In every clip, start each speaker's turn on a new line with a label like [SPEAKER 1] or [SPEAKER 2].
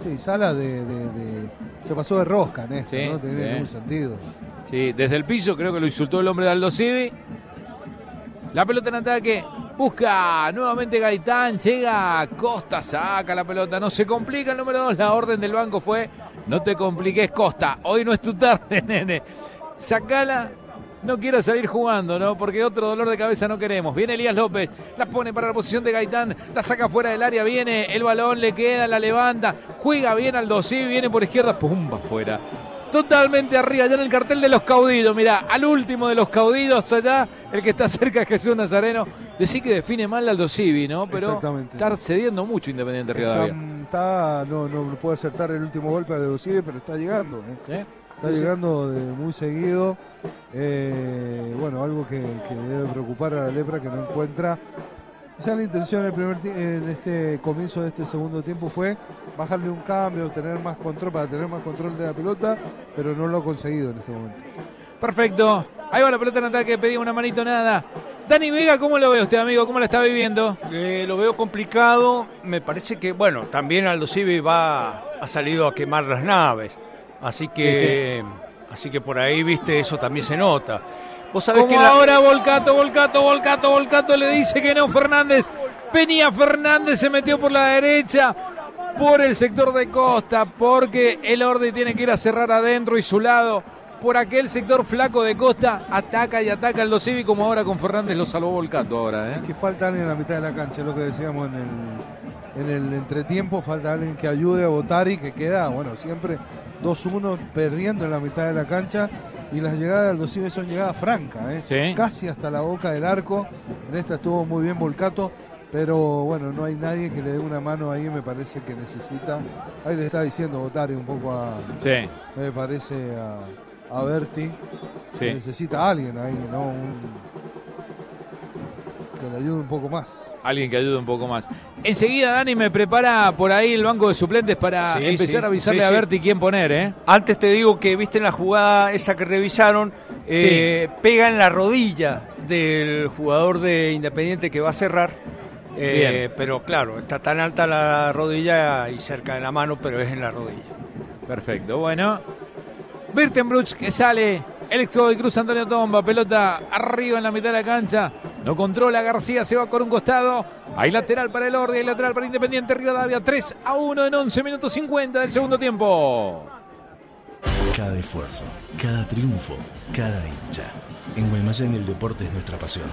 [SPEAKER 1] Sí, Sala se pasó de rosca en esto,
[SPEAKER 2] Sí,
[SPEAKER 1] no tiene
[SPEAKER 2] sí.
[SPEAKER 1] ningún sentido.
[SPEAKER 2] Sí, desde el piso creo que lo insultó el hombre de Aldo Civi. La pelota en ataque, busca nuevamente Gaitán, llega Costa, saca la pelota, no se complica el número 2, la orden del banco fue, no te compliques Costa, hoy no es tu tarde, nene, sacala, no quiero salir jugando, ¿no? Porque otro dolor de cabeza no queremos. Viene Elías López, la pone para la posición de Gaitán, la saca fuera del área, viene el balón, le queda, la levanta, juega bien Aldo Civi, viene por izquierda, pum, va afuera. Totalmente arriba, ya en el cartel de los caudillos, mirá, al último de los caudillos allá, el que está cerca es Jesús Nazareno. Decí que define mal Aldo Civi, ¿no? Pero está cediendo mucho Independiente Rivadavia.
[SPEAKER 1] No puede acertar el último golpe de Aldo Civi, pero está llegando.
[SPEAKER 2] ¿Sí?
[SPEAKER 1] Está llegando muy seguido. Bueno, algo que debe preocupar a la Lepra, que no encuentra. Ya la intención en este comienzo de este segundo tiempo fue bajarle un cambio, tener más control, para tener más control de la pelota, pero no lo ha conseguido en este momento.
[SPEAKER 2] Perfecto, ahí va la pelota en ataque, pedía una manito nada. Dani Vega, ¿cómo lo ve usted, amigo? ¿Cómo la está viviendo?
[SPEAKER 3] Lo veo complicado, me parece que, bueno, también Aldo Civi ha salido a quemar las naves, así que por ahí, viste, eso también se nota. Vos sabés
[SPEAKER 2] como
[SPEAKER 3] que
[SPEAKER 2] ahora Volcato le dice que no Fernández. Venía Fernández, se metió por la derecha, por el sector de Costa, porque el Ordi tiene que ir a cerrar adentro y su lado. Por aquel sector flaco de Costa, ataca y ataca Aldo Civi, como ahora con Fernández lo salvó Volcato ahora.
[SPEAKER 1] Es que falta alguien en la mitad de la cancha, es lo que decíamos en el entretiempo, falta alguien que ayude a Botari, que queda, bueno, siempre 2-1 perdiendo en la mitad de la cancha. Y las llegadas de Aldo Civi son llegadas francas,
[SPEAKER 2] sí.
[SPEAKER 1] Casi hasta la boca del arco. En esta estuvo muy bien Volcato, pero bueno, no hay nadie que le dé una mano ahí, me parece que necesita. Ahí le está diciendo Botari un poco me parece a Berti, que necesita a alguien ahí, ¿no? Que le ayude un poco más.
[SPEAKER 2] Alguien que ayude un poco más. Enseguida Dani me prepara por ahí el banco de suplentes para empezar a avisarle a Berti quién poner,
[SPEAKER 3] Antes te digo que viste en la jugada esa que revisaron, pega en la rodilla del jugador de Independiente que va a cerrar, pero claro, está tan alta la rodilla y cerca de la mano, pero es en la rodilla.
[SPEAKER 2] Perfecto, bueno. Birtenbruch que sale, el ex de Cruz Antonio Tomba, pelota arriba en la mitad de la cancha, no controla García, se va por un costado, hay lateral para el Ordi, hay lateral para Independiente Rivadavia, 3-1 en 11 minutos 50 del segundo tiempo.
[SPEAKER 4] Cada esfuerzo, cada triunfo, cada hincha. En Guaymallén el deporte es nuestra pasión.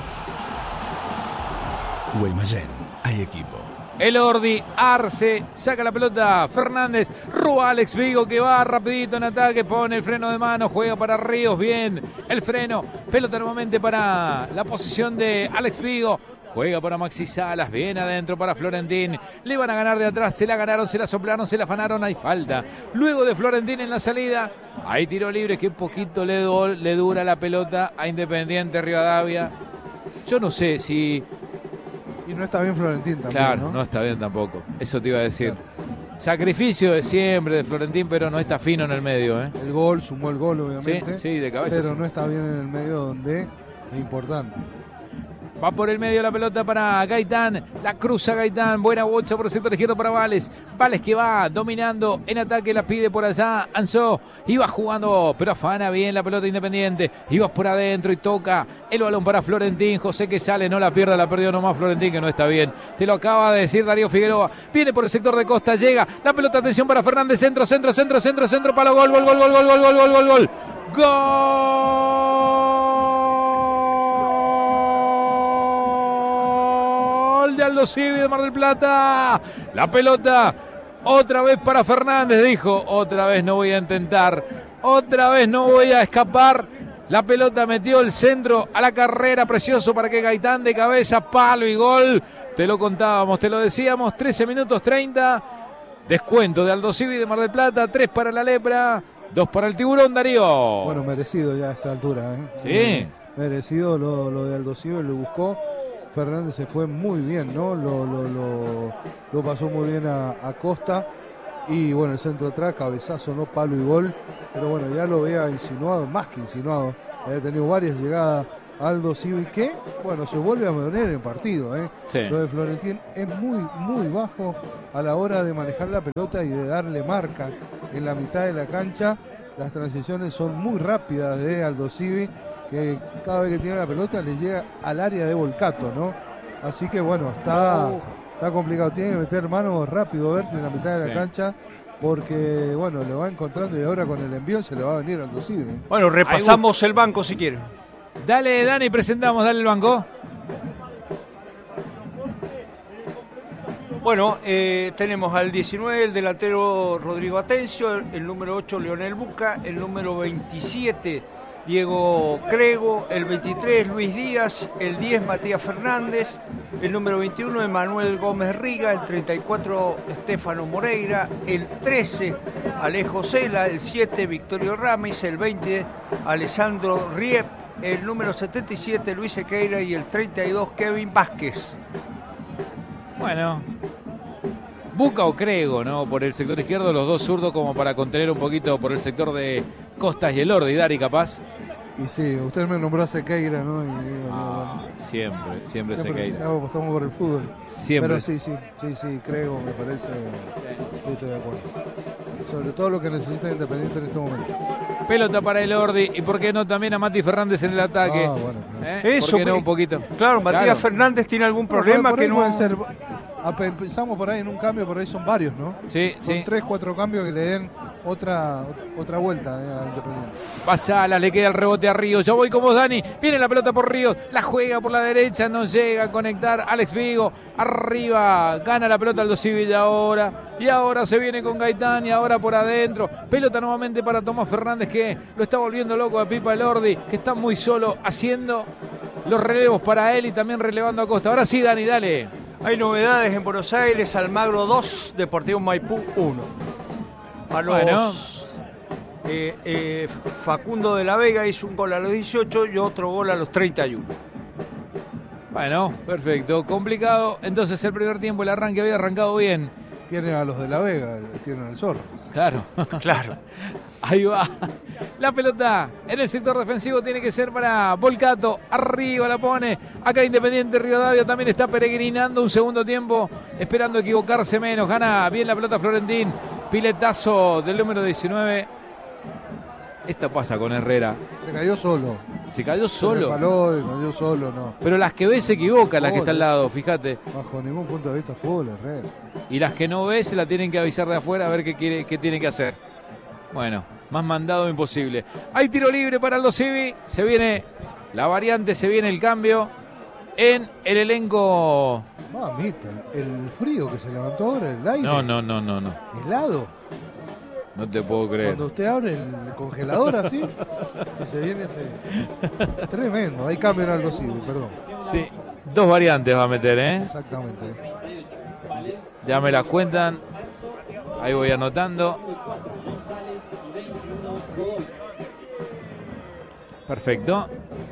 [SPEAKER 4] Guaymallén, hay equipo.
[SPEAKER 2] El Ordi, Arce, saca la pelota, Fernández, roba a Alex Vigo que va rapidito en ataque, pone el freno de mano, juega para Ríos, bien, el freno, pelota nuevamente para la posición de Alex Vigo, juega para Maxi Salas, bien adentro para Florentín, le van a ganar de atrás, se la ganaron, se la soplaron, se la afanaron, hay falta, luego de Florentín en la salida, hay tiro libre que un poquito le dura la pelota a Independiente Rivadavia, yo no sé si...
[SPEAKER 1] Y no está bien Florentín también,
[SPEAKER 2] claro, no está bien tampoco. Eso te iba a decir. Claro. Sacrificio de siempre de Florentín, pero no está fino en el medio,
[SPEAKER 1] El gol, sumó el gol, obviamente.
[SPEAKER 2] Sí, de cabeza.
[SPEAKER 1] Pero no está bien en el medio, donde es importante.
[SPEAKER 2] Va por el medio la pelota para Gaitán. La cruza Gaitán. Buena bocha por el sector izquierdo para Vales. Vales que va dominando en ataque. La pide por allá. Anzó. Iba jugando, pero afana bien la pelota Independiente. Iba por adentro y toca el balón para Florentín. José que sale. No la pierde, la perdió nomás Florentín, que no está bien. Te lo acaba de decir Darío Figueroa. Viene por el sector de Costa. Llega. La pelota, atención para Fernández. Centro. Para gol. Gol. De Aldo Civi de Mar del Plata, la pelota otra vez para Fernández, dijo, otra vez no voy a intentar, otra vez no voy a escapar, la pelota metió el centro a la carrera, precioso para que Gaitán de cabeza, palo y gol, te lo contábamos, te lo decíamos, 13 minutos 30, descuento de Aldo Civi de Mar del Plata, 3 para la Lepra, 2 para el Tiburón, Darío.
[SPEAKER 1] Bueno, merecido ya a esta altura,
[SPEAKER 2] Sí.
[SPEAKER 1] Merecido lo de Aldo Civi, lo buscó. Fernández se fue muy bien, ¿no? Lo pasó muy bien a Costa. Y bueno, el centro atrás, cabezazo, ¿no? Palo y gol. Pero bueno, ya lo había insinuado, más que insinuado. Había tenido varias llegadas Aldo Civi, que, bueno, se vuelve a poner en partido.
[SPEAKER 2] Sí.
[SPEAKER 1] Lo de Florentín es muy, muy bajo a la hora de manejar la pelota y de darle marca en la mitad de la cancha. Las transiciones son muy rápidas de Aldo Civi, que cada vez que tiene la pelota le llega al área de Volcato, ¿no? Así que, bueno, está complicado. Tiene que meter manos rápido Berti en la mitad de la cancha, porque, bueno, le va encontrando y ahora con el envío se le va a venir Aldo Civi.
[SPEAKER 3] Bueno, repasamos el banco si quieren.
[SPEAKER 2] Dale, Dani, presentamos, dale el banco.
[SPEAKER 3] Bueno, tenemos al 19 el delantero Rodrigo Atencio, el número 8 Leonel Buca, el número 27 Diego Crego, el 23 Luis Díaz, el 10 Matías Fernández, el número 21 Emanuel Gómez Riga, el 34 Estefano Moreira, el 13 Alejo Cela, el 7 Victorio Ramis, el 20 Alessandro Riep, el número 77 Luis Sequeira y el 32 Kevin Vázquez.
[SPEAKER 2] Bueno, Buca o Crego, ¿no? Por el sector izquierdo, los dos zurdos como para contener un poquito por el sector de Costas y Elordi, Dari, capaz.
[SPEAKER 1] Y sí, usted me nombró a Sequeira, ¿no?
[SPEAKER 2] Siempre Sequeira.
[SPEAKER 1] Estamos por el fútbol.
[SPEAKER 2] Siempre.
[SPEAKER 1] Pero sí, Crego me parece, estoy de acuerdo. Sobre todo lo que necesita Independiente en este momento.
[SPEAKER 2] Pelota para Elordi y por qué no también a Mati Fernández en el ataque.
[SPEAKER 1] Bueno, claro.
[SPEAKER 3] Eso,
[SPEAKER 2] ¿por qué no un poquito?
[SPEAKER 3] Claro, Matías Fernández tiene algún problema
[SPEAKER 1] por ahí
[SPEAKER 3] que no...
[SPEAKER 1] puede ser. Pensamos por ahí en un cambio, por ahí son varios, ¿no?
[SPEAKER 2] Sí,
[SPEAKER 1] son 3-4 cambios que le den otra vuelta a Independiente.
[SPEAKER 2] Pasalas, le queda el rebote a Ríos. Yo voy con vos, Dani. Viene la pelota por Ríos. La juega por la derecha. No llega a conectar. Alex Vigo. Arriba. Gana la pelota Aldo Civi y ahora se viene con Gaitán. Y ahora por adentro. Pelota nuevamente para Tomás Fernández, que lo está volviendo loco a Pipa Elordi, que está muy solo haciendo los relevos para él y también relevando a Costa. Ahora sí, Dani, dale.
[SPEAKER 3] Hay novedades en Buenos Aires. Almagro 2, Deportivo Maipú 1. A los Facundo de la Vega hizo un gol a los 18 y otro gol a los 31.
[SPEAKER 2] Bueno, perfecto. Complicado. Entonces el primer tiempo, el arranque había arrancado bien.
[SPEAKER 1] Tienen a los de la Vega, tienen al Zorro.
[SPEAKER 2] Claro.
[SPEAKER 3] Claro.
[SPEAKER 2] Ahí va. La pelota en el sector defensivo tiene que ser para Volcato. Arriba la pone. Acá Independiente Rivadavia también está peregrinando un segundo tiempo, esperando equivocarse menos. Gana bien la pelota Florentín. Piletazo del número 19. Esta pasa con Herrera.
[SPEAKER 1] Se cayó solo.
[SPEAKER 2] Se cayó solo.
[SPEAKER 1] Se resbaló y cayó solo, no.
[SPEAKER 2] Pero las que ve se equivoca, las que está al lado, fíjate.
[SPEAKER 1] Bajo ningún punto de vista fútbol, Herrera.
[SPEAKER 2] Y las que no ve se la tienen que avisar de afuera a ver qué tiene que hacer. Bueno, más mandado imposible. Hay tiro libre para Aldo Civi. Se viene la variante, se viene el cambio en el elenco.
[SPEAKER 1] Mamita, el frío que se levantó ahora, el aire.
[SPEAKER 2] No.
[SPEAKER 1] Helado.
[SPEAKER 2] No te puedo creer.
[SPEAKER 1] Cuando usted abre el congelador así, que se viene ese... Tremendo. Hay cambio en Aldo Civi, perdón.
[SPEAKER 2] Sí, dos variantes va a meter, ¿eh?
[SPEAKER 1] Exactamente.
[SPEAKER 2] Ya me las cuentan. Ahí voy anotando. Perfecto.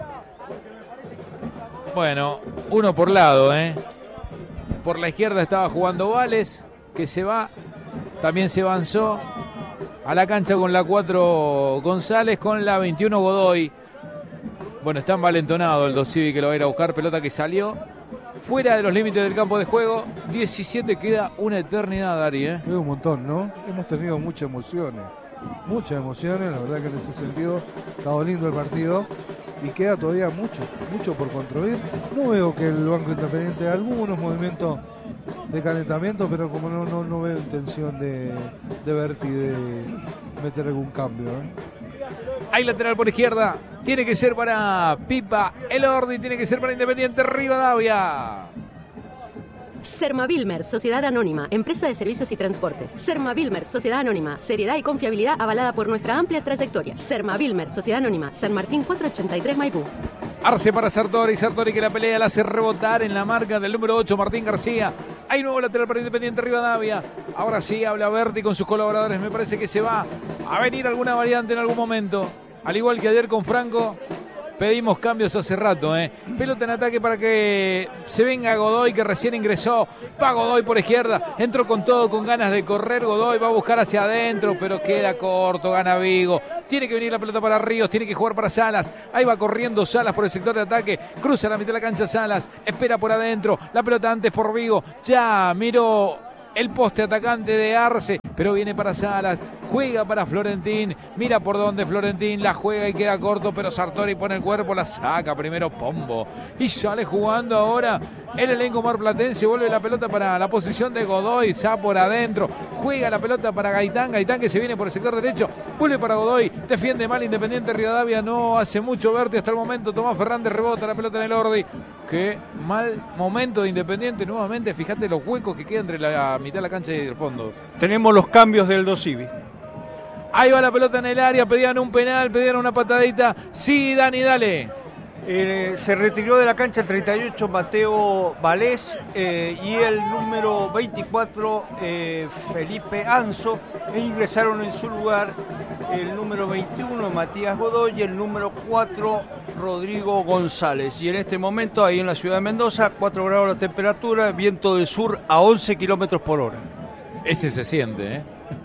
[SPEAKER 2] Bueno, uno por lado, ¿eh? Por la izquierda estaba jugando Vales, que se va. También se avanzó a la cancha con la 4 González, con la 21 Godoy. Bueno, está envalentonado el Civi, que lo va a ir a buscar. Pelota que salió fuera de los límites del campo de juego. 17, queda una eternidad, Dari, ¿eh?
[SPEAKER 1] Es un montón, ¿no? Hemos tenido muchas emociones, la verdad que en ese sentido está lindo el partido y queda todavía mucho por construir. No veo que el Banco Independiente haga algunos movimientos de calentamiento, pero como no veo intención de Berti de meter algún cambio, ¿eh?
[SPEAKER 2] Hay lateral por izquierda, tiene que ser para Pipa Elordi, tiene que ser para Independiente Rivadavia.
[SPEAKER 5] Sermavilmer, Sociedad Anónima, empresa de servicios y transportes. Sermavilmer, Sociedad Anónima, seriedad y confiabilidad avalada por nuestra amplia trayectoria. Sermavilmer, Sociedad Anónima, San Martín 483 Maipú.
[SPEAKER 2] Arce para Sartori que la pelea la hace rebotar en la marca del número 8, Martín García. Hay nuevo lateral para Independiente Rivadavia. Ahora sí habla Berti con sus colaboradores. Me parece que se va a venir alguna variante en algún momento. Al igual que ayer con Franco, Pedimos cambios hace rato, Pelota en ataque para que se venga Godoy, que recién ingresó. Va Godoy por izquierda. Entró con todo, con ganas de correr. Godoy va a buscar hacia adentro, pero queda corto. Gana Vigo. Tiene que venir la pelota para Ríos. Tiene que jugar para Salas. Ahí va corriendo Salas por el sector de ataque. Cruza la mitad de la cancha Salas. Espera por adentro. La pelota antes por Vigo. Ya miró el poste atacante de Arce, pero viene para Salas, juega para Florentín, mira por dónde Florentín, la juega y queda corto, pero Sartori pone el cuerpo, la saca primero Pombo, y sale jugando ahora el elenco marplatense, vuelve la pelota para la posición de Godoy, ya por adentro, juega la pelota para Gaitán que se viene por el sector derecho, vuelve para Godoy, defiende mal Independiente Rivadavia, no hace mucho verte hasta el momento, Tomás Fernández rebota la pelota en el Ordi, qué mal momento de Independiente nuevamente, fíjate los huecos que quedan entre la mitad de la cancha y el fondo.
[SPEAKER 3] Tenemos los cambios del Dosivi.
[SPEAKER 2] Ahí va la pelota en el área, pedían un penal, pedían una patadita. Sí, Dani, dale.
[SPEAKER 3] Se retiró de la cancha el 38 Mateo Valés y el número 24 Felipe Anzo, e ingresaron en su lugar el número 21 Matías Godoy y el número 4 Rodrigo González. Y en este momento ahí en la ciudad de Mendoza, 4 grados la temperatura, viento del sur a 11 kilómetros por hora.
[SPEAKER 2] Ese se siente,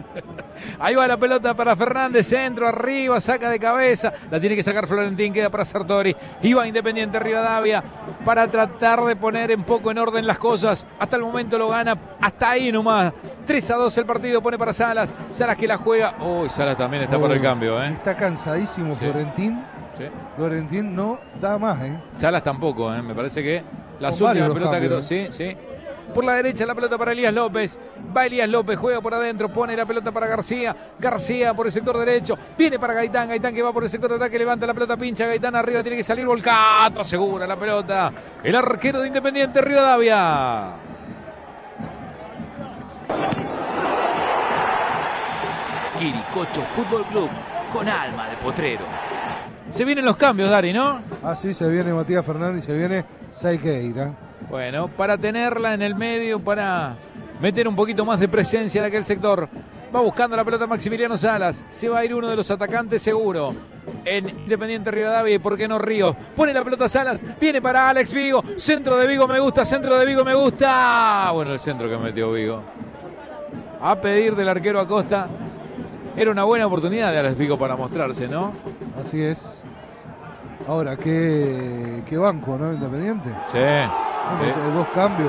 [SPEAKER 2] Ahí va la pelota para Fernández, centro, arriba, saca de cabeza, la tiene que sacar Florentín, queda para Sartori, iba Independiente Rivadavia para tratar de poner un poco en orden las cosas, hasta el momento lo gana, hasta ahí nomás, 3-2 el partido, pone para Salas que la juega, Salas también está por el cambio,
[SPEAKER 1] Está cansadísimo Florentín, Florentín no da más,
[SPEAKER 2] Salas tampoco, me parece que la última pelota que... Sí. Por la derecha la pelota para Elías López. Va Elías López, juega por adentro, pone la pelota para García. García por el sector derecho. Viene para Gaitán que va por el sector de ataque, levanta la pelota, pincha. Gaitán arriba, tiene que salir Volcato, asegura la pelota. El arquero de Independiente Rivadavia.
[SPEAKER 6] Quiricocho Fútbol Club, con alma de potrero.
[SPEAKER 2] Se vienen los cambios, Dari, ¿no?
[SPEAKER 1] Sí, se viene Matías Fernández y se viene Sequeira.
[SPEAKER 2] Bueno, para tenerla en el medio, para meter un poquito más de presencia en aquel sector. Va buscando la pelota Maximiliano Salas. Se va a ir uno de los atacantes seguro. En Independiente Rivadavia y por qué no Ríos. Pone la pelota Salas. Viene para Alex Vigo. Centro de Vigo me gusta. Centro de Vigo me gusta. Bueno, el centro que metió Vigo. A pedir del arquero Acosta. Era una buena oportunidad de Alex Vigo para mostrarse, ¿no?
[SPEAKER 1] Así es. Ahora, qué banco, ¿no? Independiente.
[SPEAKER 2] Sí.
[SPEAKER 1] Dos cambios,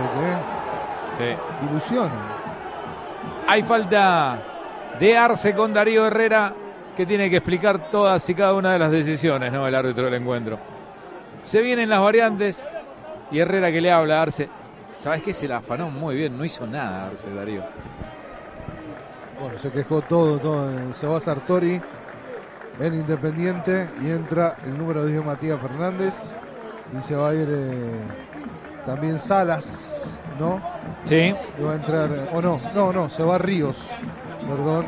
[SPEAKER 1] ilusión.
[SPEAKER 2] Hay falta de Arce con Darío Herrera, que tiene que explicar todas y cada una de las decisiones, ¿no? El árbitro del encuentro. Se vienen las variantes y Herrera que le habla a Arce. ¿Sabes qué? Se la afanó muy bien, no hizo nada Arce, Darío.
[SPEAKER 1] Bueno, se quejó todo. Se va Sartori en Independiente y entra el número 10 Matías Fernández y se va a ir también Salas, ¿no?
[SPEAKER 2] Sí.
[SPEAKER 1] Y va a entrar, no, se va Ríos, perdón.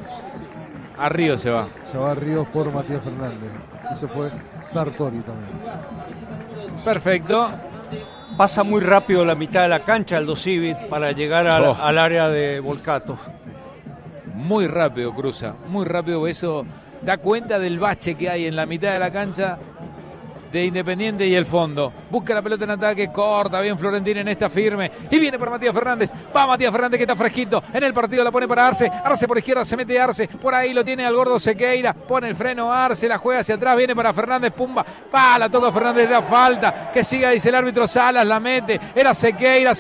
[SPEAKER 2] A Ríos se va.
[SPEAKER 1] Se va Ríos por Matías Fernández y se fue Sartori también.
[SPEAKER 2] Perfecto.
[SPEAKER 3] Pasa muy rápido la mitad de la cancha el Dosivi para llegar al área de Volcato.
[SPEAKER 2] Muy rápido cruza, muy rápido, eso da cuenta del bache que hay en la mitad de la cancha de Independiente y el fondo. Busca la pelota en ataque, corta bien Florentín en esta firme y viene para Matías Fernández. Va Matías Fernández que está fresquito en el partido, la pone para Arce. Arce por izquierda, se mete Arce, por ahí lo tiene al gordo Sequeira, pone el freno Arce, la juega hacia atrás, viene para Fernández, pumba, la toca Fernández, era falta, que siga, dice el árbitro. Salas la mete, era Sequeira,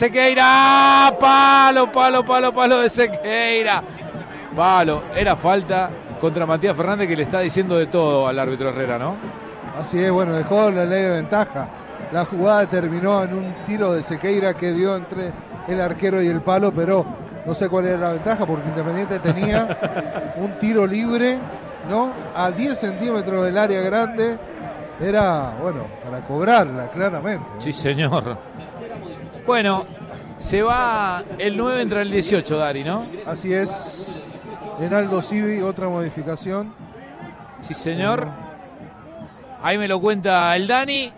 [SPEAKER 2] palo de Sequeira. Palo, era falta contra Matías Fernández, que le está diciendo de todo al árbitro Herrera, ¿no?
[SPEAKER 1] Así es, bueno, dejó la ley de ventaja. La jugada terminó en un tiro de Sequeira que dio entre el arquero y el palo, pero no sé cuál era la ventaja porque Independiente tenía un tiro libre, ¿no? A 10 centímetros del área grande. Era, bueno, para cobrarla, claramente.
[SPEAKER 2] Sí, señor. Bueno, se va el 9, entra el 18, Dari, ¿no?
[SPEAKER 1] Así es. En Aldo Civi, otra modificación.
[SPEAKER 2] Sí, señor. Ahí me lo cuenta el Dani.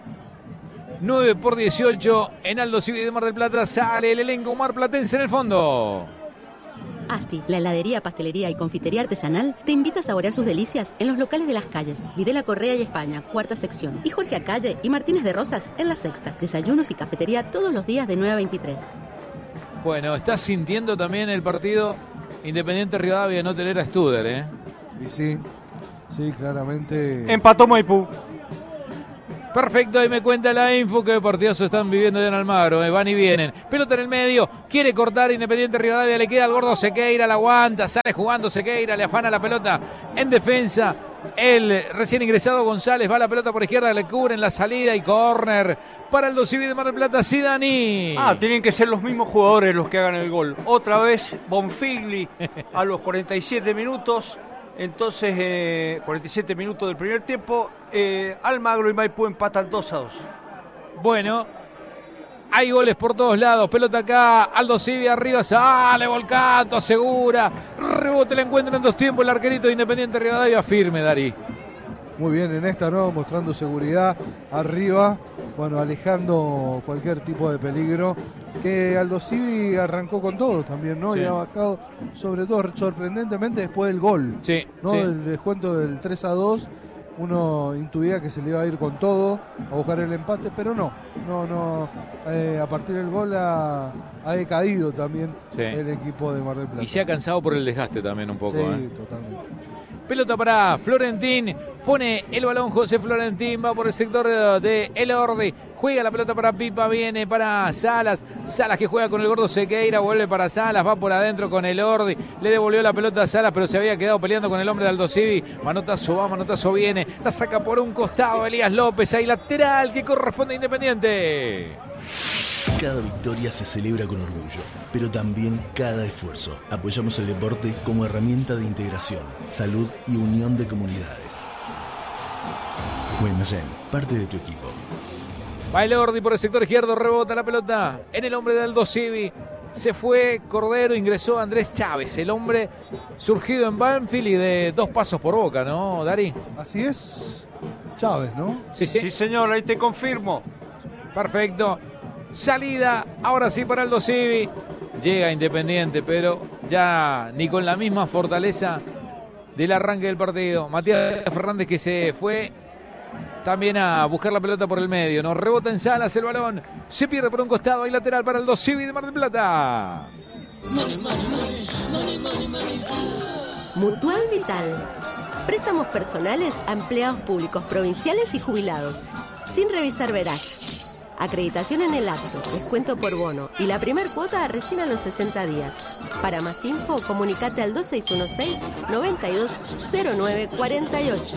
[SPEAKER 2] 9 por 18 en Aldo Civi de Mar del Plata. Sale el elenco marplatense en el fondo.
[SPEAKER 5] Asti, la heladería, pastelería y confitería artesanal, te invita a saborear sus delicias en los locales de Las Calles, Videla Correa y España, cuarta sección, y Jorge Acalle y Martínez de Rosas en la sexta. Desayunos y cafetería todos los días de 9 a 23.
[SPEAKER 2] Bueno, ¿estás sintiendo también el partido Independiente Rivadavia de no tener a Studer, eh?
[SPEAKER 1] Y sí, claramente.
[SPEAKER 3] Empató Maipú.
[SPEAKER 2] Perfecto, ahí me cuenta la info que partidazos están viviendo ya en Almagro, van y vienen. Pelota en el medio, quiere cortar Independiente Rivadavia, le queda al gordo Sequeira, la aguanta, sale jugando Sequeira, le afana la pelota en defensa. El recién ingresado González va a la pelota por izquierda, le cubren la salida y córner para el Dosivi de Mar del Plata, Sidani.
[SPEAKER 3] Tienen que ser los mismos jugadores los que hagan el gol. Otra vez Bonfigli a los 47 minutos. Entonces, 47 minutos del primer tiempo, Almagro y Maipú empatan 2-2.
[SPEAKER 2] Bueno, hay goles por todos lados. Pelota acá, Aldo Civi arriba, sale Volcato, asegura. Rebote, le encuentran en dos tiempos el arquerito de Independiente Rivadavia, firme, Dari.
[SPEAKER 1] Muy bien en esta, ¿no? Mostrando seguridad arriba, bueno, alejando cualquier tipo de peligro. Que Aldo Civi arrancó con todo también, ¿no?
[SPEAKER 2] Sí.
[SPEAKER 1] Y ha bajado, sobre todo, sorprendentemente después del gol.
[SPEAKER 2] Sí,
[SPEAKER 1] ¿no?
[SPEAKER 2] sí.
[SPEAKER 1] El descuento del 3-2, uno intuía que se le iba a ir con todo a buscar el empate, pero no. A partir del gol ha decaído también el equipo de Mar del Plata.
[SPEAKER 2] Y se ha cansado por el desgaste también un poco.
[SPEAKER 1] Sí, totalmente.
[SPEAKER 2] Pelota para Florentín, pone el balón José Florentín, va por el sector de Elordi, juega la pelota para Pipa, viene para Salas, Salas que juega con el gordo Sequeira, vuelve para Salas, va por adentro con Elordi, le devolvió la pelota a Salas, pero se había quedado peleando con el hombre de Aldo Civi, manotazo va, manotazo viene, la saca por un costado Elías López, ahí lateral que corresponde a Independiente.
[SPEAKER 4] Cada victoria se celebra con orgullo, pero también cada esfuerzo. Apoyamos el deporte como herramienta de integración, salud y unión de comunidades. Guaymallén, parte de tu equipo.
[SPEAKER 2] Va el Ordi por el sector izquierdo, rebota la pelota en el hombre de Aldo Civi. Se fue Cordero, ingresó Andrés Chávez, el hombre surgido en Banfield y de 2 pasos por Boca, ¿no, Dari?
[SPEAKER 1] Así es, Chávez, ¿no?
[SPEAKER 2] Sí,
[SPEAKER 3] Sí, señor, ahí te confirmo.
[SPEAKER 2] Perfecto. Salida, ahora sí para Aldo Civi. Llega Independiente, pero ya ni con la misma fortaleza del arranque del partido. Matías Fernández que se fue también a buscar la pelota por el medio. Nos rebota en Salas el balón. Se pierde por un costado. Hay lateral para Aldo Civi de Mar del Plata.
[SPEAKER 5] Mutual Vital. Préstamos personales a empleados públicos, provinciales y jubilados. Sin revisar verás. Acreditación en el acto, descuento por bono y la primer cuota recién a los 60 días. Para más info, comunicate al 2616-920948.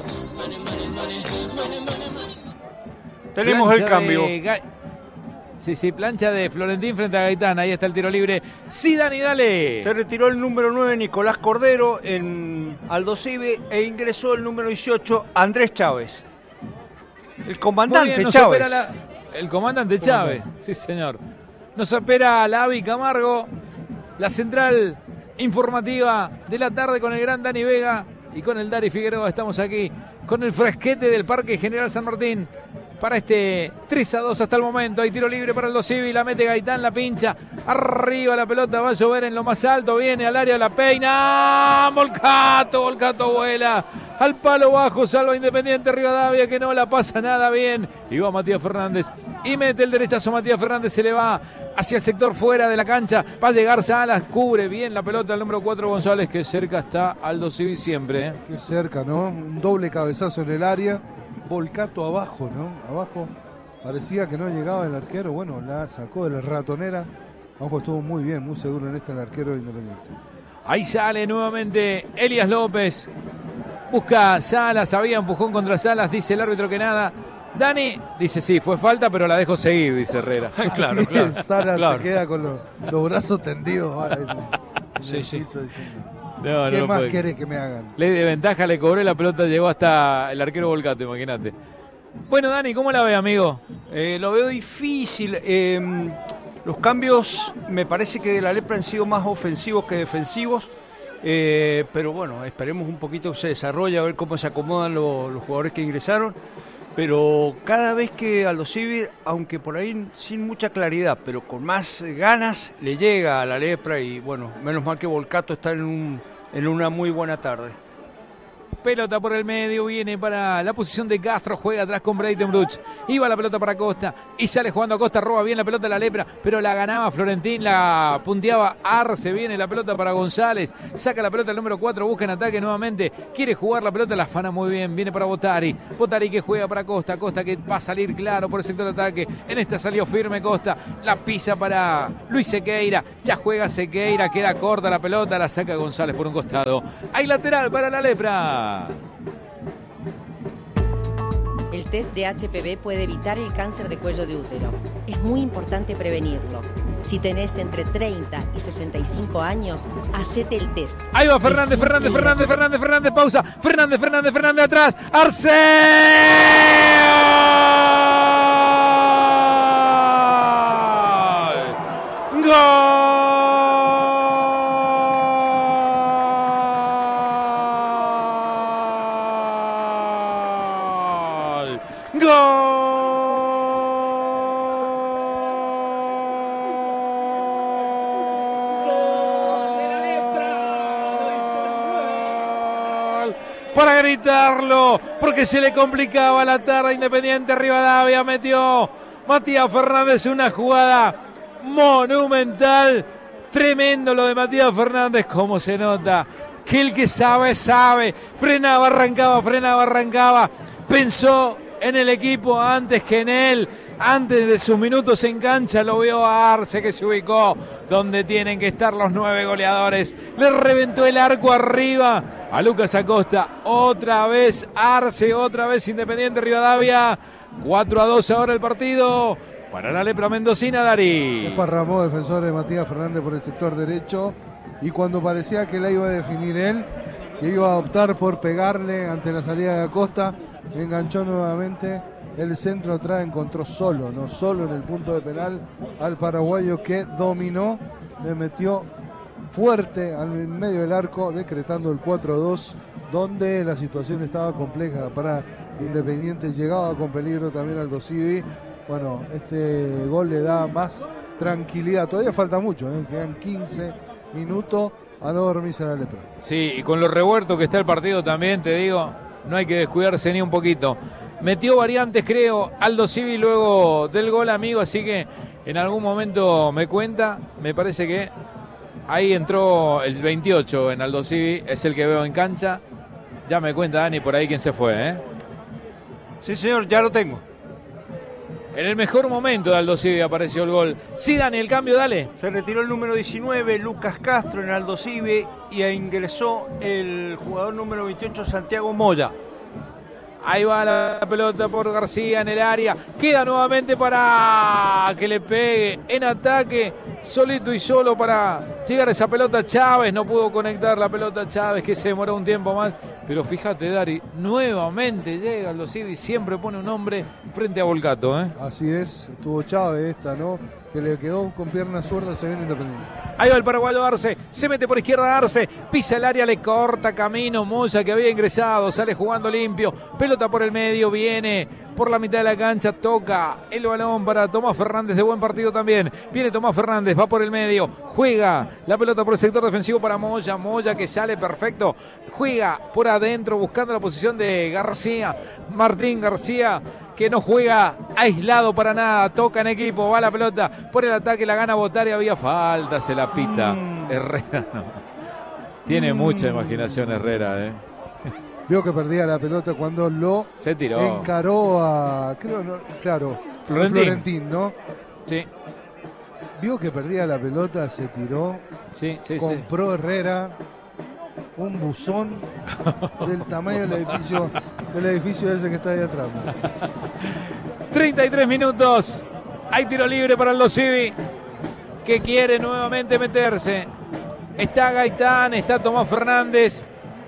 [SPEAKER 3] Tenemos
[SPEAKER 2] Plancha
[SPEAKER 3] el cambio.
[SPEAKER 2] Sí, plancha de Florentín frente a Gaitán. Ahí está el tiro libre. Sí, Dani, dale.
[SPEAKER 3] Se retiró el número 9 Nicolás Cordero en Aldo Civi e ingresó el número 18 Andrés Chávez. El comandante
[SPEAKER 2] Bien,
[SPEAKER 3] Chávez.
[SPEAKER 2] El comandante Chávez, sí señor. Nos espera la Avi Camargo, la central informativa de la tarde con el gran Dani Vega y con el Dari Figueroa. Estamos aquí con el fresquete del Parque General San Martín para este 3-2 hasta el momento. Hay tiro libre para el Aldo Civi, la mete Gaitán, la pincha. Arriba la pelota, va a llover en lo más alto, viene al área, la peina. Volcato vuela. Al palo bajo, salva Independiente Rivadavia que no la pasa nada bien. Y va Matías Fernández y mete el derechazo. Matías Fernández se le va hacia el sector fuera de la cancha. Va a llegar Salas, cubre bien la pelota el número 4 González, que cerca está Aldo Civi siempre.
[SPEAKER 1] Qué cerca, ¿no? Un doble cabezazo en el área. Volcato abajo, ¿no? Abajo parecía que no llegaba el arquero. Bueno, la sacó de la ratonera. Abajo estuvo muy bien, muy seguro en esta el arquero de Independiente.
[SPEAKER 2] Ahí sale nuevamente Elías López. Busca Salas, había empujón contra Salas, dice el árbitro que nada. Dani dice sí, fue falta, pero la dejo seguir, dice Herrera.
[SPEAKER 3] Claro.
[SPEAKER 1] Salas se queda con los brazos tendidos.
[SPEAKER 3] Sí.
[SPEAKER 1] ¿Qué más querés que me hagan?
[SPEAKER 2] Ley de ventaja, le cobró la pelota, llegó hasta el arquero Volcato, imagínate. Bueno, Dani, ¿cómo la ve, amigo?
[SPEAKER 3] Lo veo difícil. Los cambios me parece que de la Lepra han sido más ofensivos que defensivos. Pero bueno, esperemos un poquito que se desarrolle, a ver cómo se acomodan los jugadores que ingresaron. pero cada vez que Aldo Civi, aunque por ahí sin mucha claridad, pero con más ganas, le llega a la lepra y bueno, menos mal que Volcato está en una muy buena tarde.
[SPEAKER 2] Pelota por el medio, viene para la posición de Castro, juega atrás con Breitenbruch, iba la pelota para Costa y sale jugando a Costa, roba bien la pelota la lepra, pero la ganaba Florentín, la punteaba Arce, viene la pelota para González, saca la pelota el número 4, busca en ataque nuevamente, quiere jugar la pelota, la afana muy bien, viene para Botari que juega para Costa, Costa que va a salir claro por el sector de ataque, en esta salió firme Costa, la pisa para Luis Sequeira, ya juega Sequeira, queda corta la pelota, la saca González por un costado, hay lateral para la lepra.
[SPEAKER 7] El test de HPV puede evitar el cáncer de cuello de útero. Es muy importante prevenirlo. Si tenés entre 30 y 65 años, hacete el test.
[SPEAKER 2] Ahí va Fernández, pausa. Fernández, atrás. ¡Arce! ¡Gol! Para gritarlo, porque se le complicaba la tarde. Independiente Rivadavia metió Matías Fernández una jugada monumental. Tremendo lo de Matías Fernández, como se nota que el que sabe, sabe. Frenaba, arrancaba. Pensó en el equipo antes que en él. Antes de sus minutos en cancha lo vio a Arce, que se ubicó donde tienen que estar los 9 goleadores. Le reventó el arco arriba a Lucas Acosta. Otra vez Arce, otra vez Independiente Rivadavia. 4-2 ahora el partido para la lepra mendocina, Dari.
[SPEAKER 1] Desparramó defensor de Matías Fernández por el sector derecho y cuando parecía que la iba a definir él, que iba a optar por pegarle ante la salida de Acosta, enganchó nuevamente. El centro atrás encontró solo en el punto de penal al paraguayo, que dominó, le metió fuerte al medio del arco, decretando el 4-2, donde la situación estaba compleja para Independiente, llegaba con peligro también Aldo Civi. Bueno, este gol le da más tranquilidad, todavía falta mucho, quedan 15 minutos a no dormirse a la lepra.
[SPEAKER 2] Sí, y con lo revuelto que está el partido también, te digo, no hay que descuidarse ni un poquito. Metió variantes, creo, Aldo Civi luego del gol, amigo, así que en algún momento me parece que ahí entró el 28 en Aldo Civi, es el que veo en cancha. Ya me cuenta Dani por ahí quién se fue,
[SPEAKER 3] Sí, señor, ya lo tengo.
[SPEAKER 2] En el mejor momento de Aldo Civi apareció el gol. Sí, Dani, el cambio, dale.
[SPEAKER 3] Se retiró el número 19, Lucas Castro, en Aldo Civi, y ingresó el jugador número 28, Santiago Moya.
[SPEAKER 2] Ahí va la pelota por García en el área. Queda nuevamente para que le pegue en ataque. Solito y solo para llegar a esa pelota Chávez. No pudo conectar la pelota Chávez, que se demoró un tiempo más. Pero fíjate, Dari, nuevamente llega Aldo Civi. Siempre pone un hombre frente a Volcato.
[SPEAKER 1] Así es, estuvo Chávez esta, ¿no? Que le quedó con pierna zurda, se viene Independiente.
[SPEAKER 2] Ahí va el paraguayo Arce, se mete por izquierda Arce, pisa el área, le corta camino Moya, que había ingresado, sale jugando limpio, pelota por el medio, viene por la mitad de la cancha, toca el balón para Tomás Fernández, de buen partido también, viene Tomás Fernández, va por el medio, juega la pelota por el sector defensivo para Moya que sale perfecto, juega por adentro buscando la posición de García, Martín García, que no juega aislado para nada, toca en equipo, va la pelota por el ataque, la gana Botari, había falta, se la pita. Herrera no. Tiene mucha imaginación Herrera,
[SPEAKER 1] Vio que perdía la pelota cuando
[SPEAKER 2] se tiró.
[SPEAKER 1] Encaró a, Florentín, ¿no?
[SPEAKER 2] Sí.
[SPEAKER 1] Vio que perdía la pelota, se tiró.
[SPEAKER 2] Sí.
[SPEAKER 1] Compró Herrera un buzón del tamaño del edificio ese que está ahí atrás.
[SPEAKER 2] 33 minutos. Hay tiro libre para Aldo Civi, que quiere nuevamente meterse. Está Gaitán, está Tomás Fernández.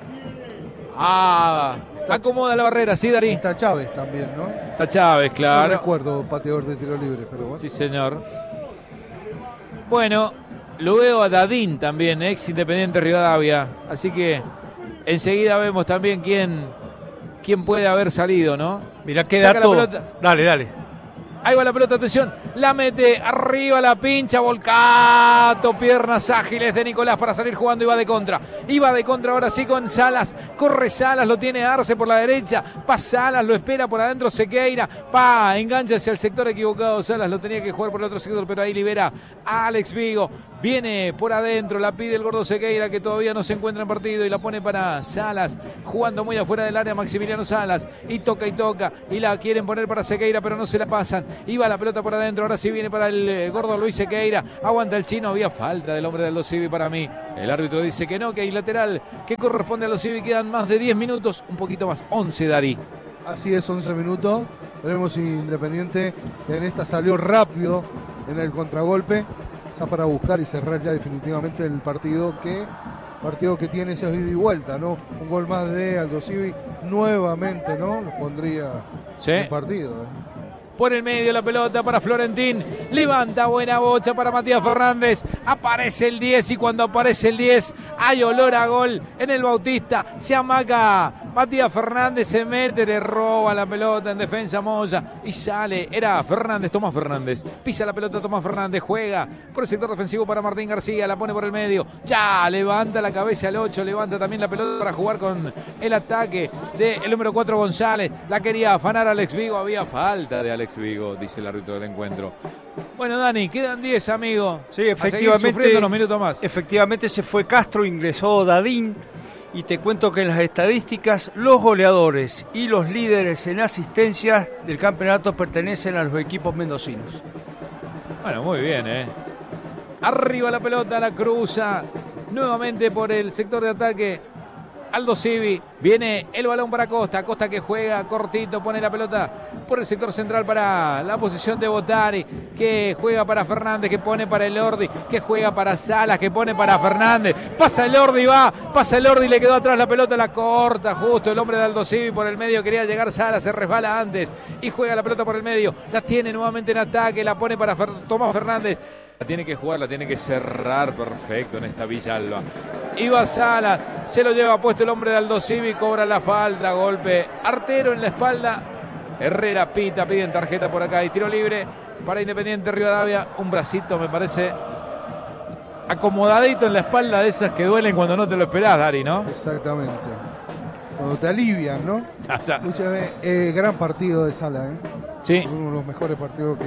[SPEAKER 2] Acomoda la barrera, sí, Darí.
[SPEAKER 1] Está Chávez también, ¿no?
[SPEAKER 2] Está Chávez, claro.
[SPEAKER 1] No recuerdo pateador de tiro libre, pero bueno.
[SPEAKER 2] Sí, señor. Bueno, lo veo a Dadín también, ex Independiente Rivadavia. Así que enseguida vemos también quién quién puede haber salido, ¿no?
[SPEAKER 3] Mirá qué dato. Dale.
[SPEAKER 2] Ahí va la pelota, atención, la mete arriba, la pincha, Volcato, piernas ágiles de Nicolás para salir jugando y va de contra ahora sí con Salas, corre Salas, lo tiene Arce por la derecha, pa Salas, lo espera por adentro Sequeira, engancha hacia el sector equivocado, Salas lo tenía que jugar por el otro sector, pero ahí libera a Alex Vigo, viene por adentro, la pide el gordo Sequeira que todavía no se encuentra en partido y la pone para Salas, jugando muy afuera del área Maximiliano Salas, y toca, y la quieren poner para Sequeira, pero no se la pasan. Iba la pelota por adentro, ahora sí viene para el gordo Luis Sequeira, aguanta el chino, había falta del hombre de Aldo Civi para mí. El árbitro dice que no, que hay lateral que corresponde a Aldo Civi, quedan más de 10 minutos, un poquito más, 11 Dari.
[SPEAKER 1] Así es, 11 minutos, veremos si Independiente en esta salió rápido en el contragolpe, está para buscar y cerrar ya definitivamente el partido que tiene ese ida y vuelta, ¿no? Un gol más de Aldo Civi nuevamente, ¿no? Lo pondría en partido,
[SPEAKER 2] Por el medio la pelota para Florentín, levanta buena bocha para Matías Fernández, aparece el 10 y cuando aparece el 10 hay olor a gol en el Bautista, se amaga Matías Fernández, se mete, le roba la pelota en defensa Moya y sale, era Tomás Fernández, pisa la pelota Tomás Fernández, juega por el sector defensivo para Martín García, la pone por el medio, ya levanta la cabeza al 8, levanta también la pelota para jugar con el ataque del número 4 González, la quería afanar Alex Vigo, había falta de Alex Vigo, dice el árbitro del encuentro. Bueno, Dani, quedan 10, amigo.
[SPEAKER 3] Sí, efectivamente.
[SPEAKER 2] Unos minutos más.
[SPEAKER 3] Efectivamente se fue Castro, ingresó Dadín. Y te cuento que en las estadísticas, los goleadores y los líderes en asistencias del campeonato pertenecen a los equipos mendocinos.
[SPEAKER 2] Bueno, muy bien, Arriba la pelota, la cruza. Nuevamente por el sector de ataque. Aldo Civi, viene el balón para Costa que juega cortito, pone la pelota por el sector central para la posición de Botari, que juega para Fernández, que pone para el Ordi, que juega para Salas, que pone para Fernández, pasa el Ordi, le quedó atrás la pelota, la corta justo el hombre de Aldo Civi por el medio, quería llegar Salas, se resbala antes y juega la pelota por el medio, la tiene nuevamente en ataque, la pone para Tomás Fernández. La tiene que jugar, la tiene que cerrar perfecto en esta Villalba. Iba Salas, se lo lleva puesto el hombre de Aldo Civi, cobra la falta, golpe artero en la espalda. Herrera piden tarjeta por acá y tiro libre para Independiente Rivadavia. Un bracito me parece acomodadito en la espalda, de esas que duelen cuando no te lo esperás, Dari, ¿no?
[SPEAKER 1] Exactamente. Cuando te alivian, ¿no? Muchas veces, gran partido de Salas,
[SPEAKER 2] Sí.
[SPEAKER 1] Uno de los mejores partidos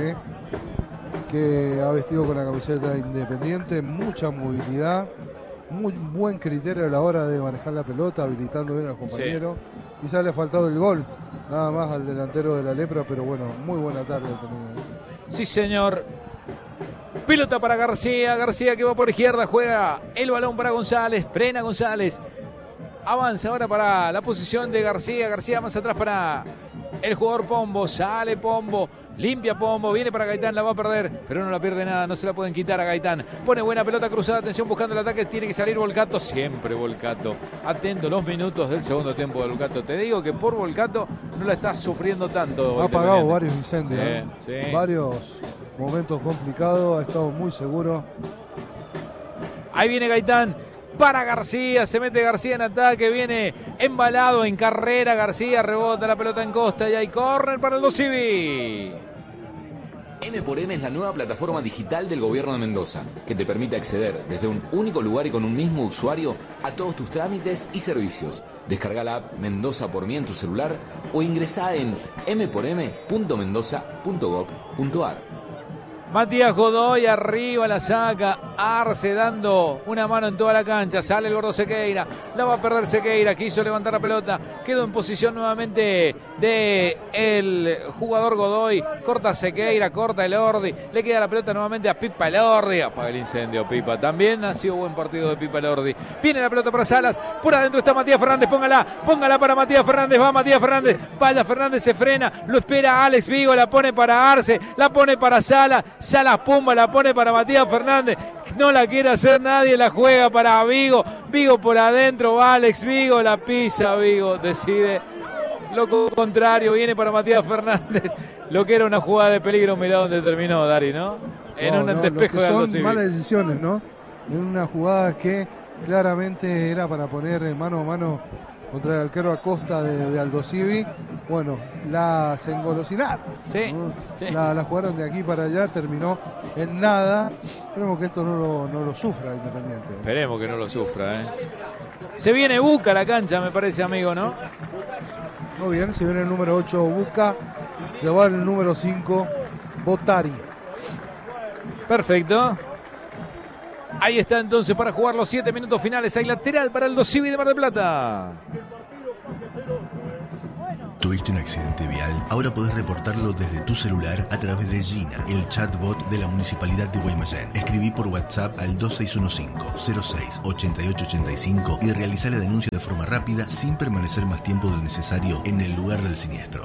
[SPEAKER 1] que ha vestido con la camiseta de Independiente, mucha movilidad, muy buen criterio a la hora de manejar la pelota, habilitando bien a los compañeros. Sí. Quizás le ha faltado el gol, nada más al delantero de la Lepra, pero bueno, muy buena tarde ha tenido.
[SPEAKER 2] Sí, señor. Pelota para García que va por izquierda, juega el balón para González, frena González. Avanza ahora para la posición de García más atrás para el jugador Pombo, sale Pombo, limpia Pombo, viene para Gaitán, la va a perder, pero no la pierde nada, no se la pueden quitar a Gaitán. Pone buena pelota cruzada, atención buscando el ataque, tiene que salir Volcato, siempre Volcato. Atento los minutos del segundo tiempo de Volcato. Te digo que por Volcato no la está sufriendo tanto.
[SPEAKER 1] Ha apagado varios incendios,
[SPEAKER 2] sí.
[SPEAKER 1] Varios momentos complicados, ha estado muy seguro.
[SPEAKER 2] Ahí viene Gaitán. Para García, se mete García en ataque, viene embalado en carrera García, rebota la pelota en Costa y hay córner para el Aldo Civi.
[SPEAKER 8] M4M es la nueva plataforma digital del gobierno de Mendoza, que te permite acceder desde un único lugar y con un mismo usuario a todos tus trámites y servicios. Descarga la app Mendoza por mí en tu celular o ingresá en m4m.mendoza.gov.ar.
[SPEAKER 2] Matías Godoy arriba la saca, Arce dando una mano en toda la cancha, sale el gordo Sequeira, la va a perder Sequeira, quiso levantar la pelota, quedó en posición nuevamente de el jugador Godoy, corta Sequeira, corta el Ordi, le queda la pelota nuevamente a Pipa el Ordi, apaga el incendio Pipa, también ha sido buen partido de Pipa el Ordi, viene la pelota para Salas, por adentro está Matías Fernández, póngala para Matías Fernández, va Matías Fernández, vaya Fernández, se frena, lo espera Alex Vigo, la pone para Arce, la pone para Salas pumba, la pone para Matías Fernández, no la quiere hacer nadie, la juega para Vigo por adentro, va Alex Vigo, la pisa Vigo, decide lo contrario, viene para Matías Fernández, lo que era una jugada de peligro, mirá dónde terminó Dari, ¿no? En un antespejo de Aldo Civi.
[SPEAKER 1] Son malas decisiones, ¿no? En una jugada que claramente era para poner mano a mano contra el arquero Acosta de Aldo Civi. Bueno, las engolosinaron.
[SPEAKER 2] Sí,
[SPEAKER 1] ¿no?
[SPEAKER 2] sí.
[SPEAKER 1] La jugaron de aquí para allá, terminó en nada. Esperemos que esto no lo sufra Independiente.
[SPEAKER 2] Esperemos que no lo sufra, ¿eh? Se viene Buca a la cancha, me parece, amigo, ¿no?
[SPEAKER 1] Muy bien, se viene el número 8 Buca, se va el número 5 Botari.
[SPEAKER 2] Perfecto. Ahí está entonces para jugar los 7 minutos finales. Hay lateral para Aldo Civi de Mar del Plata.
[SPEAKER 4] ¿Tuviste un accidente vial? Ahora podés reportarlo desde tu celular a través de Gina, el chatbot de la Municipalidad de Guaymallén. Escribí por WhatsApp al 2615-06-8885 y realizá la denuncia de forma rápida sin permanecer más tiempo del necesario en el lugar del siniestro.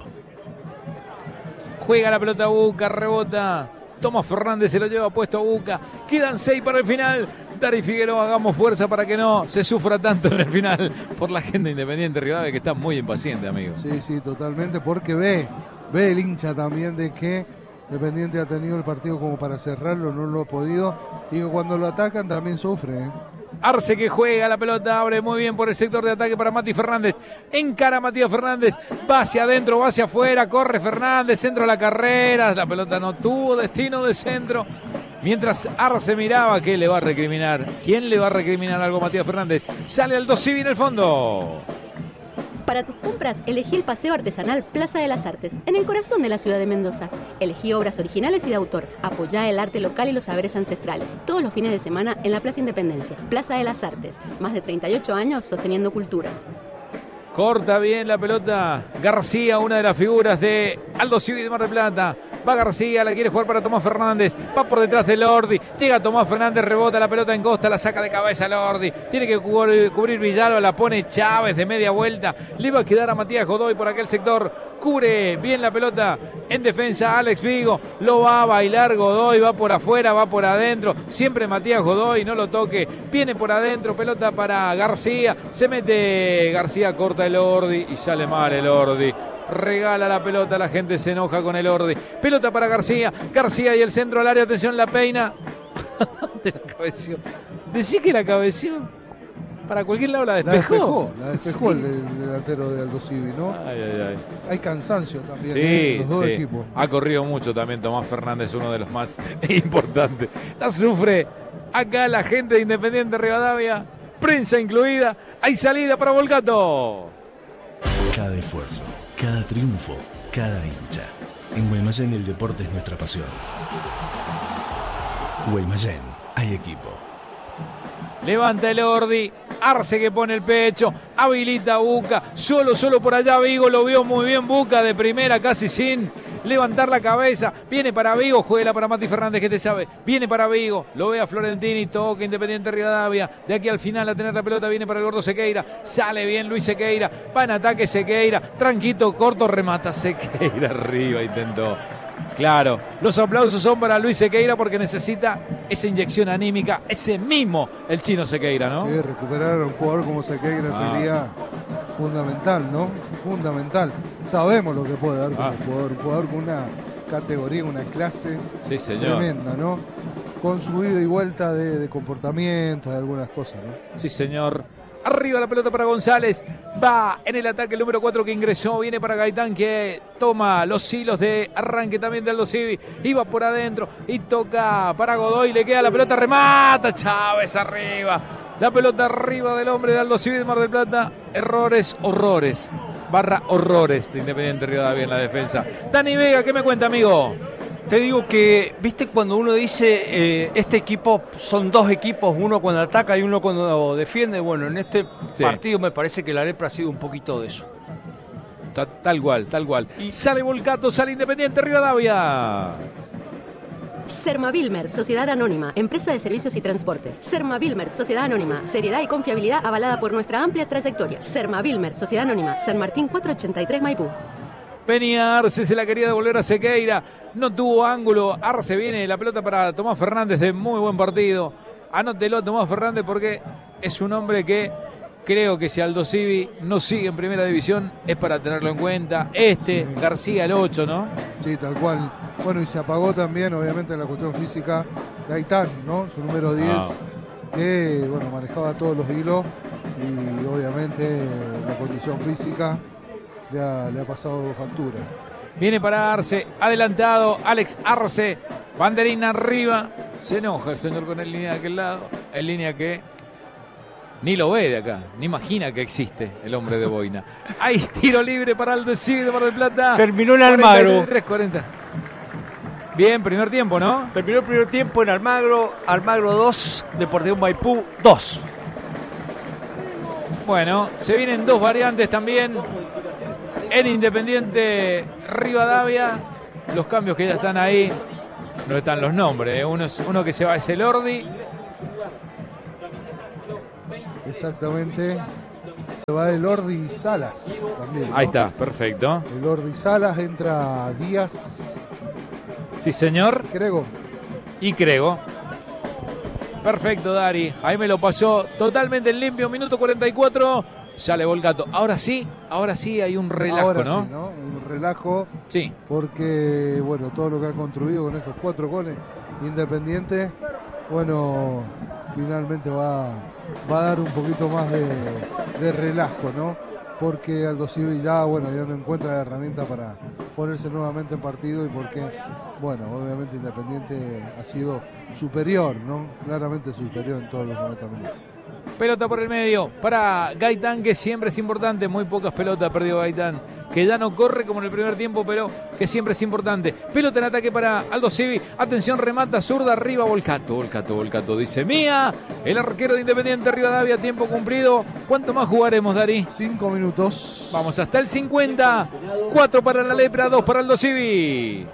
[SPEAKER 2] Juega la pelota Buca, rebota. Tomás Fernández se lo lleva puesto a Buca. Quedan 6 para el final. Dari Figueroa, hagamos fuerza para que no se sufra tanto en el final por la gente Independiente Rivadavia, que está muy impaciente, amigos.
[SPEAKER 1] Sí, totalmente, porque ve el hincha también de que Independiente ha tenido el partido como para cerrarlo, no lo ha podido, y que cuando lo atacan también sufre, ¿eh?
[SPEAKER 2] Arce que juega la pelota, abre muy bien por el sector de ataque para Mati Fernández. Encara a Matías Fernández, va hacia adentro, va hacia afuera, corre Fernández, centro a la carrera, la pelota no tuvo destino de centro. Mientras Arce miraba, ¿qué le va a recriminar? ¿Quién le va a recriminar algo a Matías Fernández? Sale Aldo Civi en el fondo.
[SPEAKER 5] Para tus compras, elegí el Paseo Artesanal Plaza de las Artes, en el corazón de la ciudad de Mendoza. Elegí obras originales y de autor. Apoyá el arte local y los saberes ancestrales. Todos los fines de semana en la Plaza Independencia. Plaza de las Artes. Más de 38 años sosteniendo cultura.
[SPEAKER 2] Corta bien la pelota García, una de las figuras de Aldo Civi de Mar del Plata. Va García, la quiere jugar para Tomás Fernández. Va por detrás de Lordi. Llega Tomás Fernández, rebota la pelota en Costa, la saca de cabeza Lordi. Tiene que cubrir Villalba, la pone Chávez de media vuelta. Le va a quedar a Matías Godoy por aquel sector. Cubre bien la pelota en defensa Alex Vigo. Lo va a bailar Godoy, va por afuera, va por adentro. Siempre Matías Godoy, no lo toque. Viene por adentro, pelota para García. Se mete García, corta el Ordi y sale mal el Ordi. Regala la pelota, la gente se enoja con el Ordi. Pelota para García. García y el centro al área, atención, la peina. ¿Dónde la cabeció? Decí que la cabeció. Para cualquier lado la despejó.
[SPEAKER 1] La despejó sí. el delantero de Aldo Civi, ¿no?
[SPEAKER 2] Ay.
[SPEAKER 1] Hay cansancio también
[SPEAKER 2] sí,
[SPEAKER 1] los dos
[SPEAKER 2] sí.
[SPEAKER 1] equipos.
[SPEAKER 2] Ha corrido mucho también Tomás Fernández, uno de los más importantes. La sufre acá la gente de Independiente Rivadavia, prensa incluida. Hay salida para Volcato.
[SPEAKER 4] Cada esfuerzo, cada triunfo, cada hincha. En Guaymallén el deporte es nuestra pasión. Guaymallén, hay equipo.
[SPEAKER 2] Levanta el Ordi, Arce que pone el pecho, habilita a Buca, solo por allá Vigo, lo vio muy bien Buca de primera, casi sin levantar la cabeza, viene para Vigo, juega para Mati Fernández, que te sabe, viene para Vigo, lo ve a Florentini, toca Independiente Rivadavia, de aquí al final a tener la pelota, viene para el gordo Sequeira, sale bien Luis Sequeira, va en ataque Sequeira, tranquito, corto, remata Sequeira, arriba intentó. Claro, los aplausos son para Luis Sequeira porque necesita esa inyección anímica, ese mimo el chino Sequeira, ¿no?
[SPEAKER 1] Sí, recuperar a un jugador como Sequeira sería fundamental, ¿no? Fundamental. Sabemos lo que puede dar como jugador, un jugador con una categoría, una clase tremenda, ¿no? Con su ida y vuelta de comportamiento, de algunas cosas, ¿no?
[SPEAKER 2] Sí, señor. Arriba la pelota para González. Va en el ataque el número 4 que ingresó. Viene para Gaitán que toma los hilos de arranque también de Aldo Civi. Iba por adentro y toca para Godoy. Le queda la pelota. Remata Chávez arriba. La pelota arriba del hombre de Aldo Civi de Mar del Plata. Errores, horrores. Horrores de Independiente Rivadavia en la defensa. Dani Vega, ¿qué me cuenta, amigo?
[SPEAKER 3] Te digo que, viste, cuando uno dice este equipo, son dos equipos, uno cuando ataca y uno cuando defiende. Bueno, en este partido me parece que la Lepra ha sido un poquito de eso.
[SPEAKER 2] Tal cual. Y sale Volcato, sale Independiente Rivadavia.
[SPEAKER 5] Sermavilmer, Sociedad Anónima, Empresa de Servicios y Transportes. Sermavilmer, Sociedad Anónima, seriedad y confiabilidad avalada por nuestra amplia trayectoria. Sermavilmer, Sociedad Anónima, San Martín 483 Maipú.
[SPEAKER 2] Venía Arce, se la quería devolver a Sequeira, no tuvo ángulo, Arce viene, la pelota para Tomás Fernández de muy buen partido. Anótelo Tomás Fernández porque es un hombre que creo que si Aldo Civi no sigue en primera división es para tenerlo en cuenta. García el 8, ¿no?
[SPEAKER 1] Sí, tal cual. Bueno, y se apagó también, obviamente, en la cuestión física, Gaitán, ¿no? Su número 10, que, bueno, manejaba todos los hilos y obviamente la condición física le ha pasado factura.
[SPEAKER 2] Viene para Arce, adelantado Alex Arce, banderín arriba, se enoja el señor con el línea de aquel lado, el línea que ni lo ve de acá, ni imagina que existe el hombre de boina. Hay tiro libre para Aldo Civi de Mar del Plata.
[SPEAKER 3] Terminó en Almagro.
[SPEAKER 2] 43-40. Bien, primer tiempo, ¿no?
[SPEAKER 3] Terminó el primer tiempo en Almagro, Almagro 2, Deportivo Maipú 2.
[SPEAKER 2] Bueno, se vienen dos variantes también. En Independiente Rivadavia, los cambios que ya están ahí, no están los nombres. Uno que se va es el Ordi.
[SPEAKER 1] Exactamente. Se va el Ordi Salas también, ¿no?
[SPEAKER 2] Ahí está, perfecto.
[SPEAKER 1] El Ordi Salas, entra Díaz.
[SPEAKER 2] Sí, señor.
[SPEAKER 1] Crego.
[SPEAKER 2] Y Crego. Perfecto, Dari. Ahí me lo pasó totalmente en limpio. Minuto 44. Sale Volcato. Ahora sí hay un relajo,
[SPEAKER 1] ahora
[SPEAKER 2] ¿no?
[SPEAKER 1] Sí, ¿no? Un relajo.
[SPEAKER 2] Sí.
[SPEAKER 1] Porque, bueno, todo lo que ha construido con estos 4 goles Independiente, bueno, finalmente va a dar un poquito más de relajo, ¿no? Porque Aldo Civi ya no encuentra la herramienta para ponerse nuevamente en partido y porque, bueno, obviamente Independiente ha sido superior, ¿no? Claramente superior en todos los 90 minutos.
[SPEAKER 2] Pelota por el medio para Gaitán, que siempre es importante. Muy pocas pelotas perdió Gaitán, que ya no corre como en el primer tiempo, pero que siempre es importante. Pelota en ataque para Aldo Civi. Atención, remata zurda arriba. Volcato. Dice mía. El arquero de Independiente Rivadavia. Tiempo cumplido. ¿Cuánto más jugaremos, Dari?
[SPEAKER 1] 5 minutos.
[SPEAKER 2] Vamos hasta el 50. 4 para la Lepra, 2 para Aldo Civi.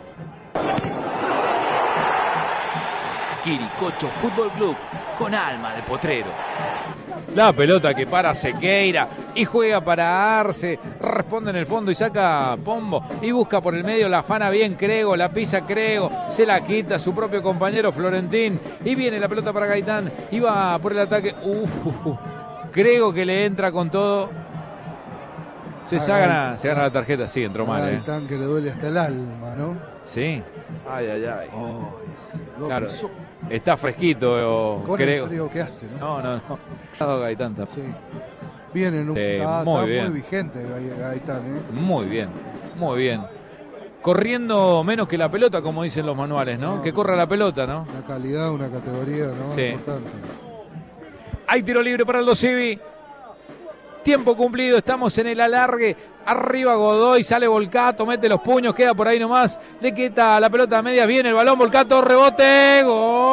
[SPEAKER 6] Quiricocho Fútbol Club, con alma de potrero.
[SPEAKER 2] La pelota que para Sequeira y juega para Arce, responde en el fondo y saca Pombo y busca por el medio, la afana bien Crego, la pisa Crego, se la quita su propio compañero Florentín y viene la pelota para Gaitán y va por el ataque. Crego que le entra con todo. Se gana la tarjeta, sí, entró mal.
[SPEAKER 1] Gaitán que le duele hasta el alma, ¿no?
[SPEAKER 2] Sí. Ay. Claro.
[SPEAKER 1] Pisó.
[SPEAKER 2] Está fresquito,
[SPEAKER 1] con
[SPEAKER 2] creo.
[SPEAKER 1] el frío que hace, ¿no?
[SPEAKER 2] No. Gaitán también.
[SPEAKER 1] Sí. Viene, está
[SPEAKER 2] muy
[SPEAKER 1] vigente Gaitán, ¿eh?
[SPEAKER 2] Muy bien. Corriendo menos que la pelota, como dicen los manuales, ¿no? Que corra la pelota, ¿no?
[SPEAKER 1] Una calidad, una categoría, ¿no?
[SPEAKER 2] Sí.
[SPEAKER 1] Importante.
[SPEAKER 2] Hay tiro libre para Aldo Civi. Tiempo cumplido, estamos en el alargue. Arriba Godoy, sale Volcato, mete los puños, queda por ahí nomás. Le quita la pelota a medias, viene el balón, Volcato, rebote.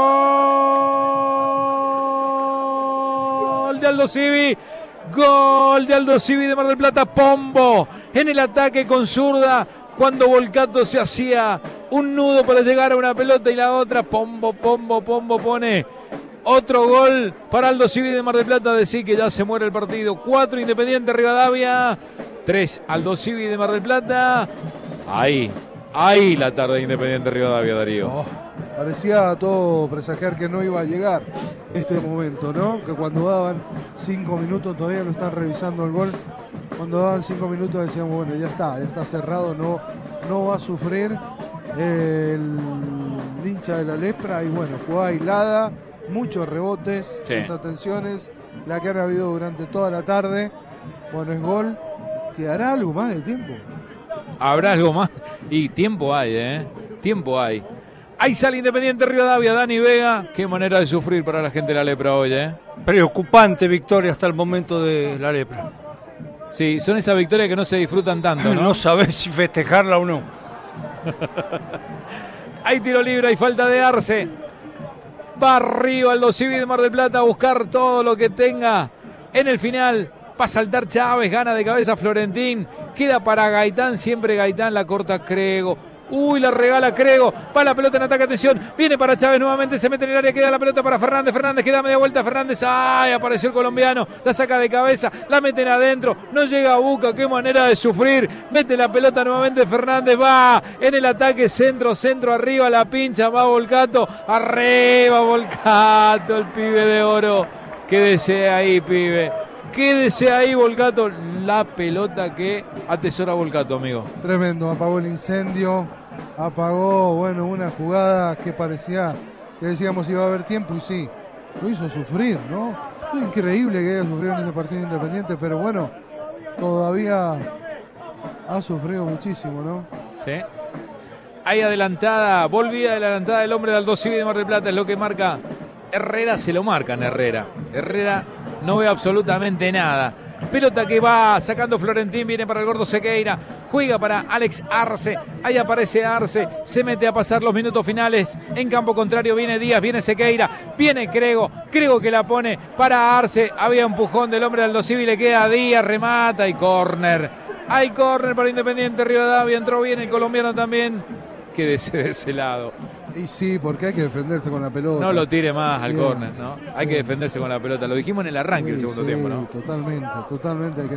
[SPEAKER 2] Gol de Aldo Civi. Gol de Aldo Civi de Mar del Plata. Pombo en el ataque con zurda. Cuando Volcato se hacía un nudo para llegar a una pelota y la otra. Pombo pone otro gol para Aldo Civi de Mar del Plata. Decir que ya se muere el partido. 4 Independiente Rivadavia, 3 Aldo Civi de Mar del Plata. Ahí la tarde de Independiente Rivadavia, Darío.
[SPEAKER 1] Parecía todo presagiar que no iba a llegar este momento, ¿no? Que cuando daban 5 minutos, todavía no están revisando el gol. Cuando daban 5 minutos decíamos, bueno, ya está cerrado, no va a sufrir el hincha de la Lepra. Y bueno, jugada aislada, muchos rebotes, desatenciones, la que han habido durante toda la tarde. Bueno, es gol. ¿Quedará algo más de tiempo?
[SPEAKER 2] Habrá algo más. Y tiempo hay, tiempo hay. Ahí sale Independiente Rivadavia, Dani Vega. Qué manera de sufrir para la gente de la Lepra hoy,
[SPEAKER 3] Preocupante victoria hasta el momento de la Lepra.
[SPEAKER 2] Sí, son esas victorias que no se disfrutan tanto, ¿no?
[SPEAKER 3] No sabés si festejarla o no.
[SPEAKER 2] Hay tiro libre, hay falta de Arce. Va arriba Aldo Civi de Mar del Plata a buscar todo lo que tenga en el final. Va a saltar Chávez, gana de cabeza Florentín. Queda para Gaitán, siempre Gaitán, la corta Crego. La regala Crego. Va la pelota en ataque, atención. Viene para Chávez nuevamente, se mete en el área, queda la pelota para Fernández. Fernández queda media vuelta, Fernández. ¡Ay! Apareció el colombiano. La saca de cabeza, la meten adentro. No llega a Buca, qué manera de sufrir. Mete la pelota nuevamente Fernández. Va en el ataque, centro arriba, la pincha. Va Volcato. Arriba Volcato, el pibe de oro. Quédese ahí, pibe. Quédese ahí, Volcato. La pelota que atesora Volcato, amigo.
[SPEAKER 1] Tremendo, apagó el incendio, apagó, una jugada que parecía, que decíamos iba a haber tiempo y sí, lo hizo sufrir, ¿no? Es increíble que haya sufrido en este partido Independiente, pero bueno, todavía ha sufrido muchísimo, ¿no?
[SPEAKER 2] Sí. Hay adelantada, volvía de la adelantada del hombre de Aldo Civi de Mar del Plata, es lo que marca Herrera, se lo marcan Herrera. Herrera no ve absolutamente nada. Pelota que va sacando Florentín, viene para el gordo Sequeira, juega para Alex Arce, ahí aparece Arce, se mete a pasar los minutos finales, en campo contrario viene Díaz, viene Sequeira, viene Crego que la pone para Arce, había empujón del hombre de Aldo Civi, le queda a Díaz, remata y córner. Hay córner para Independiente Rivadavia, entró bien el colombiano también, quédese de ese lado.
[SPEAKER 1] Y sí, porque hay que defenderse con la pelota.
[SPEAKER 2] No lo tire más al córner, ¿no? Hay que defenderse con la pelota. Lo dijimos en el arranque del segundo tiempo, ¿no?
[SPEAKER 1] Totalmente hay que